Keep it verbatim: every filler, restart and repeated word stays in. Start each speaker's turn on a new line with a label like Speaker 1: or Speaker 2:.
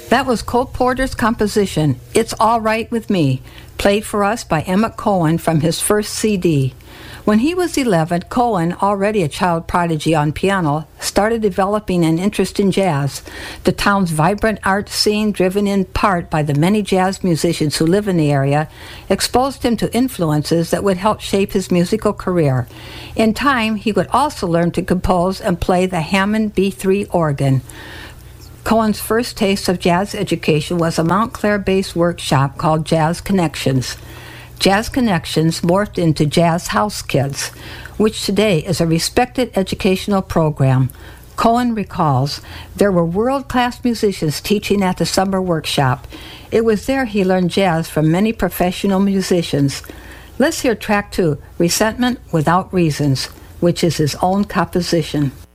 Speaker 1: That was Cole Porter's composition, It's All Right With Me, played for us by Emmett Cohen from his first C D. When he was eleven, Cohen, already a child prodigy on piano, started developing an interest in jazz. The town's vibrant art scene, driven in part by the many jazz musicians who live in the area, exposed him to influences that would help shape his musical career. In time, he would also learn to compose and play the Hammond B three organ. Cohen's first taste of jazz education was a Montclair-based workshop called Jazz Connections. Jazz Connections morphed into Jazz House Kids, which today is a respected educational program. Cohen recalls, there were world-class musicians teaching at the summer workshop. It was there he learned jazz from many professional musicians. Let's hear track two, Resentment Without Reasons, which is his own composition.